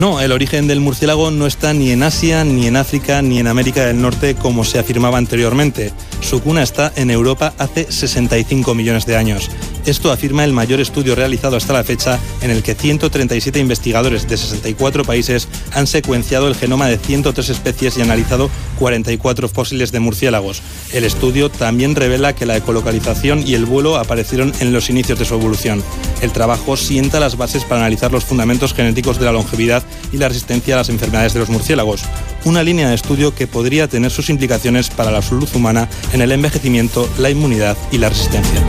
No, el origen del murciélago no está ni en Asia, ni en África, ni en América del Norte, como se afirmaba anteriormente. Su cuna está en Europa hace 65 millones de años. Esto afirma el mayor estudio realizado hasta la fecha, en el que 137 investigadores de 64 países han secuenciado el genoma de 103 especies y analizado 44 fósiles de murciélagos. El estudio también revela que la ecolocalización y el vuelo aparecieron en los inicios de su evolución. El trabajo sienta las bases para analizar los fundamentos genéticos de la longevidad y la resistencia a las enfermedades de los murciélagos. Una línea de estudio que podría tener sus implicaciones para la salud humana en el envejecimiento, la inmunidad y la resistencia.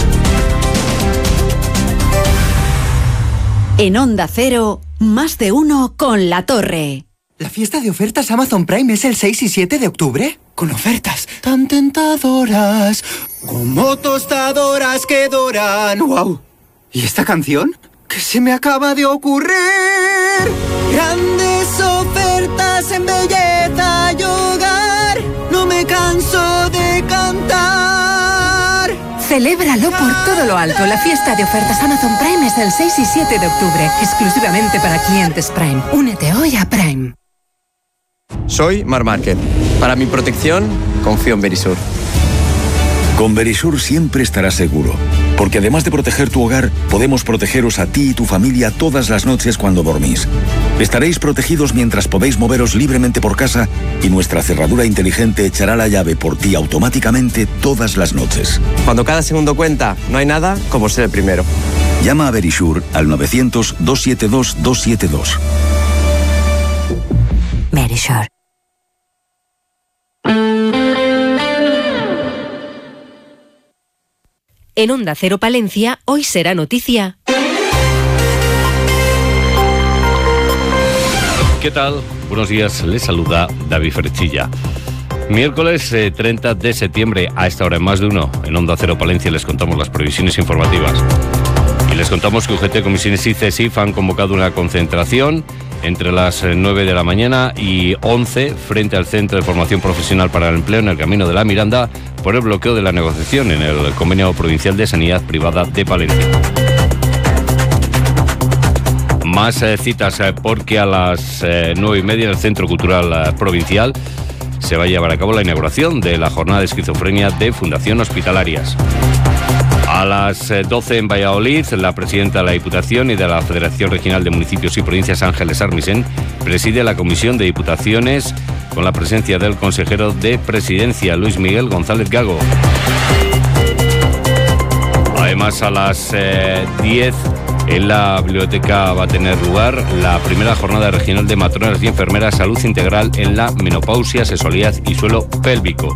En Onda Cero, más de uno con La Torre. ¿La fiesta de ofertas Amazon Prime es el 6 y 7 de octubre? Con ofertas tan tentadoras, como tostadoras que doran. ¡Wow! ¿Y esta canción? ¿Qué se me acaba de ocurrir? Grandes ofertas en belleza y hogar, no me canso de cantar. Celébralo por todo lo alto. La fiesta de ofertas Amazon Prime es el 6 y 7 de octubre, exclusivamente para clientes Prime. Únete hoy a Prime. Soy Marc Márquez. Para mi protección, confío en Verisur. Con Verisur siempre estarás seguro, porque además de proteger tu hogar, podemos protegeros a ti y tu familia todas las noches cuando dormís. Estaréis protegidos mientras podéis moveros libremente por casa y nuestra cerradura inteligente echará la llave por ti automáticamente todas las noches. Cuando cada segundo cuenta, no hay nada como ser el primero. Llama a Verisur al 900-272-272. Verisur. En Onda Cero Palencia, hoy será noticia. ¿Qué tal? Buenos días, les saluda David Frechilla. Miércoles 30 de septiembre, a esta hora en Más de Uno, en Onda Cero Palencia les contamos las previsiones informativas. Y les contamos que UGT, Comisiones y CESIF han convocado una concentración entre las 9 de la mañana y 11 frente al Centro de Formación Profesional para el Empleo en el Camino de la Miranda por el bloqueo de la negociación en el Convenio Provincial de Sanidad Privada de Palencia. Más citas porque a las 9:30 en el Centro Cultural Provincial se va a llevar a cabo la inauguración de la jornada de esquizofrenia de Fundación Hospitalarias. A las 12 en Valladolid, la presidenta de la Diputación y de la Federación Regional de Municipios y Provincias, Ángeles Armisen, preside la Comisión de Diputaciones con la presencia del consejero de Presidencia, Luis Miguel González Gago. Además, a las 10 en la biblioteca va a tener lugar la primera jornada regional de matronas y enfermeras Salud Integral en la menopausia, sexualidad y suelo pélvico.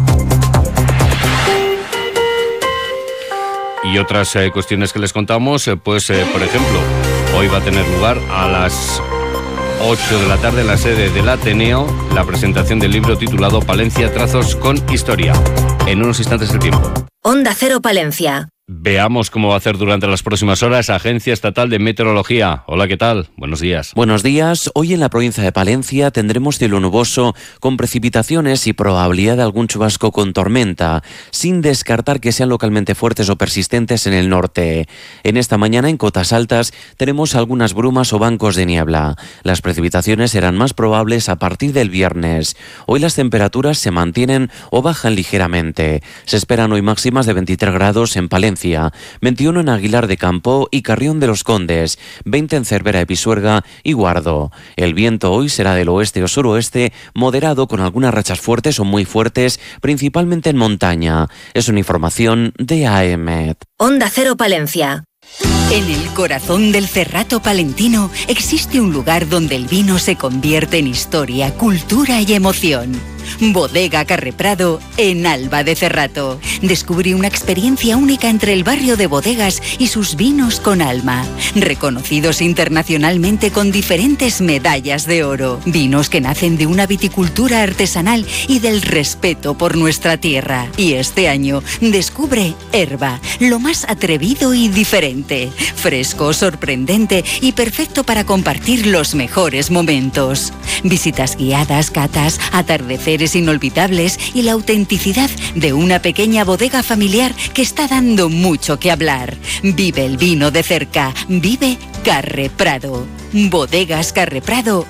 Y otras cuestiones que les contamos, por ejemplo, hoy va a tener lugar a las 8 de la tarde en la sede del Ateneo la presentación del libro titulado Palencia, trazos con historia. En unos instantes el tiempo. Onda Cero Palencia. Veamos cómo va a hacer durante las próximas horas Agencia Estatal de Meteorología. Hola, ¿qué tal? Buenos días. Buenos días. Hoy en la provincia de Palencia tendremos cielo nuboso con precipitaciones y probabilidad de algún chubasco con tormenta, sin descartar que sean localmente fuertes o persistentes en el norte. En esta mañana en cotas altas tenemos algunas brumas o bancos de niebla. Las precipitaciones serán más probables a partir del viernes. Hoy las temperaturas se mantienen o bajan ligeramente. Se esperan hoy máximas de 23 grados en Palencia, 21 en Aguilar de Campo y Carrión de los Condes, 20 en Cervera de Pisuerga y Guardo. El viento hoy será del oeste o suroeste, moderado con algunas rachas fuertes o muy fuertes, principalmente en montaña. Es una información de AEMET. Onda Cero Palencia. En el corazón del Cerrato palentino existe un lugar donde el vino se convierte en historia, cultura y emoción. Bodega Carreprado en Alba de Cerrato. Descubrí una experiencia única entre el barrio de bodegas y sus vinos con alma, reconocidos internacionalmente con diferentes medallas de oro. Vinos que nacen de una viticultura artesanal y del respeto por nuestra tierra. Y este año descubre Herba, lo más atrevido y diferente, fresco, sorprendente y perfecto para compartir los mejores momentos. Visitas guiadas, catas, atardeceres inolvidables y la autenticidad de una pequeña bodega familiar que está dando mucho que hablar. Vive el vino de cerca, vive Carreprado. Bodegas Carreprado